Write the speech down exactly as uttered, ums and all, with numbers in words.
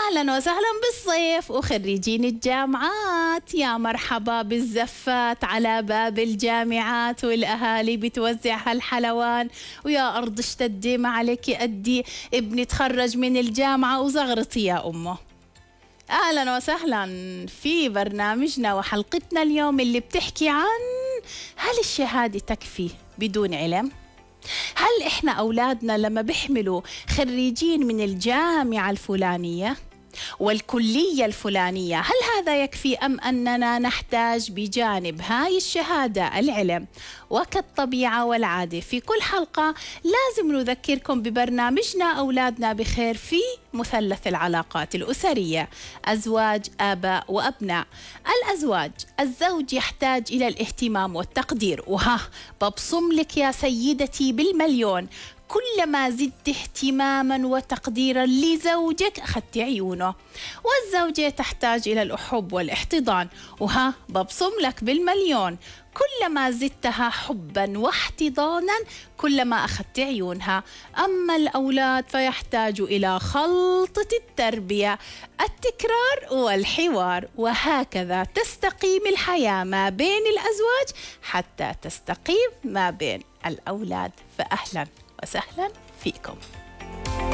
أهلا وسهلا بالصيف وخريجين الجامعات، يا مرحبا بالزفات على باب الجامعات والأهالي بتوزع هالحلوان، ويا أرض اشتدي ما عليك أدي ابني تخرج من الجامعة وزغرتي يا أمه. أهلا وسهلا في برنامجنا وحلقتنا اليوم اللي بتحكي عن هل الشهادة تكفي بدون علم؟ هل إحنا أولادنا لما بيحملوا خريجين من الجامعة الفلانية والكلية الفلانية هل هذا يكفي أم أننا نحتاج بجانب هاي الشهادة العلم؟ وكالطبيعة والعادة في كل حلقة لازم نذكركم ببرنامجنا أولادنا بخير في مثلث العلاقات الأسرية، أزواج، آباء وأبناء. الأزواج، الزوج يحتاج إلى الاهتمام والتقدير، وها ببصم لك يا سيدتي بالمليون، كلما زدت اهتماما وتقديرا لزوجك أخذت عيونه. والزوجة تحتاج إلى الحب والاحتضان، وها ببصم لك بالمليون، كلما زدتها حبا واحتضانا كلما أخذت عيونها. أما الأولاد فيحتاج إلى خلطة التربية، التكرار والحوار، وهكذا تستقيم الحياة ما بين الأزواج حتى تستقيم ما بين الأولاد. فأهلا وسهلا فيكم.